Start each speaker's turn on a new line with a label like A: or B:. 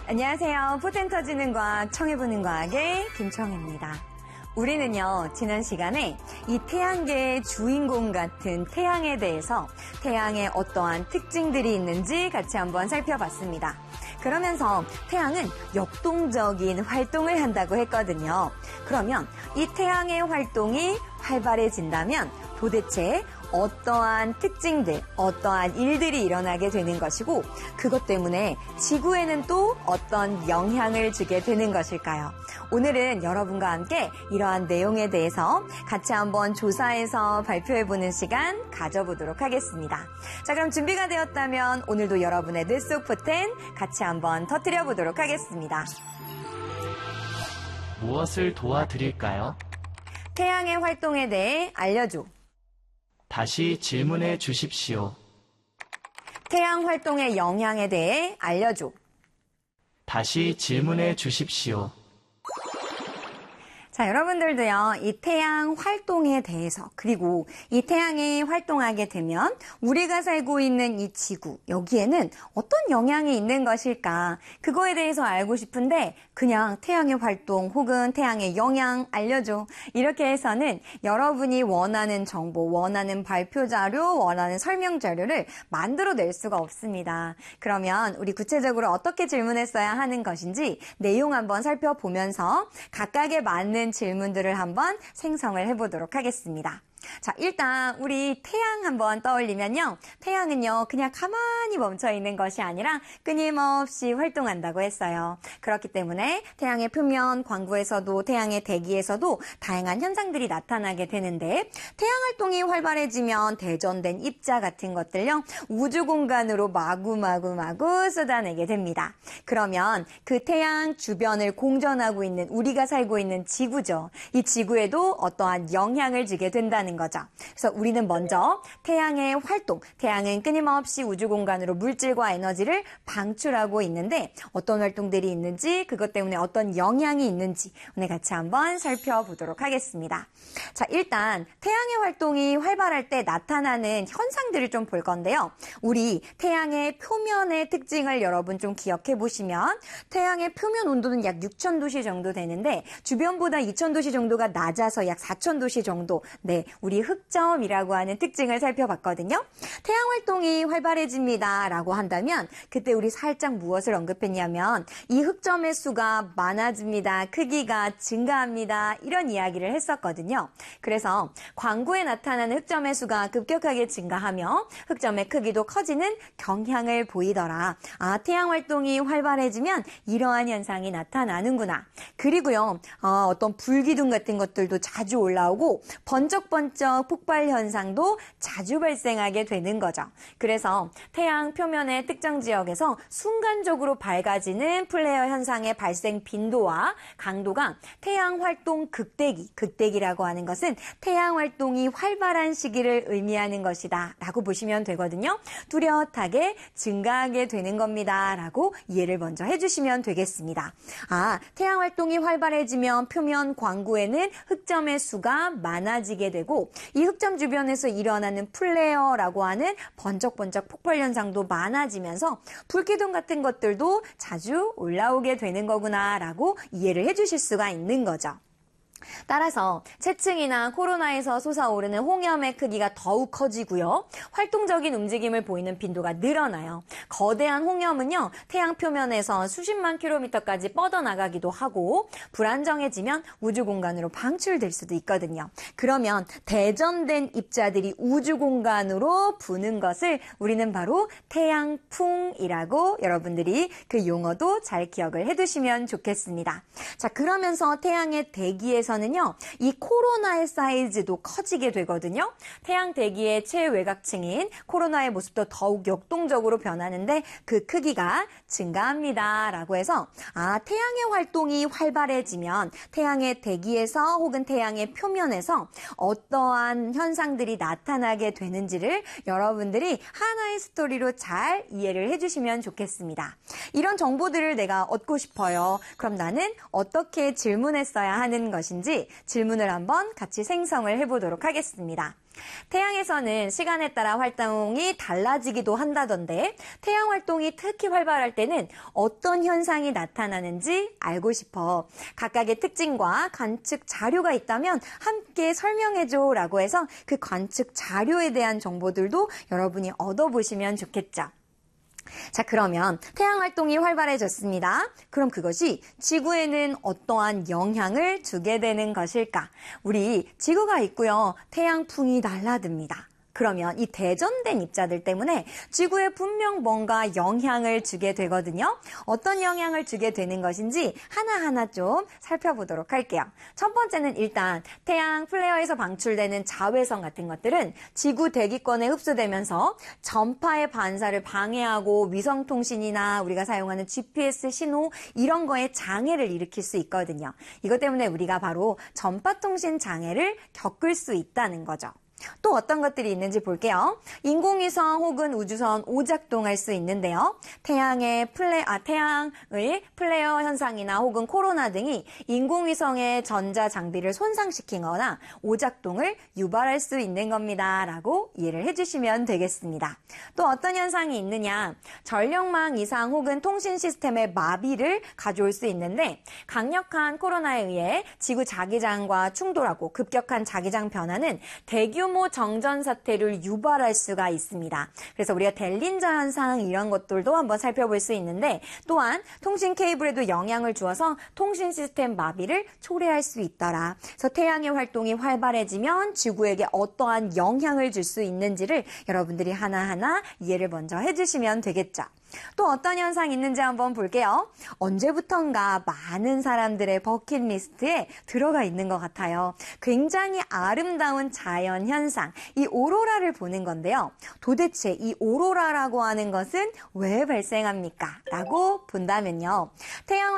A: 안녕하세요. 포텐 터지는 과학, 청해보는 과학의 김청혜입니다. 우리는요, 지난 시간에 이 태양계의 주인공 같은 태양에 대해서 태양에 어떠한 특징들이 있는지 같이 한번 살펴봤습니다. 그러면서 태양은 역동적인 활동을 한다고 했거든요. 그러면 이 태양의 활동이 활발해진다면 도대체 어떠한 특징들, 어떠한 일들이 일어나게 되는 것이고 그것 때문에 지구에는 또 어떤 영향을 주게 되는 것일까요? 오늘은 여러분과 함께 이러한 내용에 대해서 같이 한번 조사해서 발표해보는 시간 가져보도록 하겠습니다. 자, 그럼 준비가 되었다면 오늘도 여러분의 뇌속 포텐 같이 한번 터뜨려 보도록 하겠습니다.
B: 무엇을 도와드릴까요?
A: 태양의 활동에 대해 알려줘.
B: 다시 질문해 주십시오.
A: 태양 활동의 영향에 대해 알려줘.
B: 다시 질문해 주십시오.
A: 자, 여러분들도요, 이 태양 활동에 대해서, 그리고 이 태양이 활동하게 되면 우리가 살고 있는 이 지구, 여기에는 어떤 영향이 있는 것일까? 그거에 대해서 알고 싶은데, 그냥 태양의 활동 혹은 태양의 영향 알려줘. 이렇게 해서는 여러분이 원하는 정보, 원하는 발표 자료, 원하는 설명 자료를 만들어낼 수가 없습니다. 그러면 우리 구체적으로 어떻게 질문했어야 하는 것인지 내용 한번 살펴보면서 각각에 맞는 질문들을 한번 생성을 해보도록 하겠습니다. 자, 일단 우리 태양 한번 떠올리면요. 태양은요, 그냥 가만히 멈춰 있는 것이 아니라 끊임없이 활동한다고 했어요. 그렇기 때문에 태양의 표면, 광구에서도 태양의 대기에서도 다양한 현상들이 나타나게 되는데 태양 활동이 활발해지면 대전된 입자 같은 것들요. 우주 공간으로 마구 쏟아내게 됩니다. 그러면 그 태양 주변을 공전하고 있는 우리가 살고 있는 지구죠. 이 지구에도 어떠한 영향을 주게 된다는 거죠. 그래서 우리는 먼저 태양의 활동, 태양은 끊임없이 우주 공간으로 물질과 에너지를 방출하고 있는데 어떤 활동들이 있는지, 그것 때문에 어떤 영향이 있는지 오늘 같이 한번 살펴보도록 하겠습니다. 자, 일단 태양의 활동이 활발할 때 나타나는 현상들을 좀 볼 건데요. 우리 태양의 표면의 특징을 여러분 좀 기억해 보시면 태양의 표면 온도는 약 6,000도씨 정도 되는데 주변보다 2,000도씨 정도가 낮아서 약 4,000도씨 정도, 네, 우리 흑점이라고 하는 특징을 살펴봤거든요. 태양 활동이 활발해집니다 라고 한다면 그때 우리 살짝 무엇을 언급했냐면 이 흑점의 수가 많아집니다. 크기가 증가합니다. 이런 이야기를 했었거든요. 그래서 광구에 나타나는 흑점의 수가 급격하게 증가하며 흑점의 크기도 커지는 경향을 보이더라. 아, 태양 활동이 활발해지면 이러한 현상이 나타나는구나. 그리고요, 어떤 불기둥 같은 것들도 자주 올라오고 번쩍번쩍 폭발 현상도 자주 발생하게 되는 거죠. 그래서 태양 표면의 특정 지역에서 순간적으로 밝아지는 플레어 현상의 발생 빈도와 강도가 태양 활동 극대기라고 하는 것은 태양 활동이 활발한 시기를 의미하는 것이다 라고 보시면 되거든요. 뚜렷하게 증가하게 되는 겁니다 라고 이해를 먼저 해주시면 되겠습니다. 아, 태양 활동이 활발해지면 표면 광구에는 흑점의 수가 많아지게 되고 이 흑점 주변에서 일어나는 플레어라고 하는 번쩍번쩍 폭발 현상도 많아지면서 불기둥 같은 것들도 자주 올라오게 되는 거구나 라고 이해를 해주실 수가 있는 거죠. 따라서 체증이나 코로나에서 솟아오르는 홍염의 크기가 더욱 커지고요. 활동적인 움직임을 보이는 빈도가 늘어나요. 거대한 홍염은요. 태양 표면에서 수십만 킬로미터까지 뻗어나가기도 하고 불안정해지면 우주 공간으로 방출될 수도 있거든요. 그러면 대전된 입자들이 우주 공간으로 부는 것을 우리는 바로 태양풍이라고 여러분들이 그 용어도 잘 기억을 해두시면 좋겠습니다. 자, 그러면서 태양의 대기에서 는요, 이 코로나의 사이즈도 커지게 되거든요. 태양 대기의 최외곽층인 코로나의 모습도 더욱 역동적으로 변하는데 그 크기가 증가합니다 라고 해서 태양의 활동이 활발해지면 태양의 대기에서 혹은 태양의 표면에서 어떠한 현상들이 나타나게 되는지를 여러분들이 하나의 스토리로 잘 이해를 해주시면 좋겠습니다. 이런 정보들을 내가 얻고 싶어요. 그럼 나는 어떻게 질문했어야 하는 것인지 질문을 한번 같이 생성을 해보도록 하겠습니다. 태양에서는 시간에 따라 활동이 달라지기도 한다던데 태양 활동이 특히 활발할 때는 어떤 현상이 나타나는지 알고 싶어. 각각의 특징과 관측 자료가 있다면 함께 설명해줘 라고 해서 그 관측 자료에 대한 정보들도 여러분이 얻어보시면 좋겠죠. 자, 그러면 태양 활동이 활발해졌습니다. 그럼 그것이 지구에는 어떠한 영향을 주게 되는 것일까? 우리 지구가 있고요. 태양풍이 날아듭니다. 그러면 이 대전된 입자들 때문에 지구에 분명 뭔가 영향을 주게 되거든요. 어떤 영향을 주게 되는 것인지 하나하나 좀 살펴보도록 할게요. 첫 번째는 일단 태양 플레어에서 방출되는 자외선 같은 것들은 지구 대기권에 흡수되면서 전파의 반사를 방해하고 위성통신이나 우리가 사용하는 GPS 신호 이런 거에 장애를 일으킬 수 있거든요. 이것 때문에 우리가 바로 전파통신 장애를 겪을 수 있다는 거죠. 또 어떤 것들이 있는지 볼게요. 인공위성 혹은 우주선 오작동할 수 있는데요. 태양을 플레어 현상이나 혹은 코로나 등이 인공위성의 전자장비를 손상시키거나 오작동을 유발할 수 있는 겁니다. 라고 이해를 해주시면 되겠습니다. 또 어떤 현상이 있느냐. 전력망 이상 혹은 통신 시스템의 마비를 가져올 수 있는데 강력한 코로나에 의해 지구 자기장과 충돌하고 급격한 자기장 변화는 대규모 정전 사태를 유발할 수가 있습니다. 그래서 우리가 델린저 현상 이런 것들도 한번 살펴볼 수 있는데 또한 통신 케이블에도 영향을 주어서 통신 시스템 마비를 초래할 수 있더라. 그래서 태양의 활동이 활발해지면 지구에게 어떠한 영향을 줄 수 있는지를 여러분들이 하나하나 이해를 먼저 해주시면 되겠죠. 또 어떤 현상이 있는지 한번 볼게요. 언제부턴가 많은 사람들의 버킷리스트에 들어가 있는 것 같아요. 굉장히 아름다운 자연 현상, 이 오로라를 보는 건데요. 도대체 이 오로라라고 하는 것은 왜 발생합니까? 라고 본다면요. 태양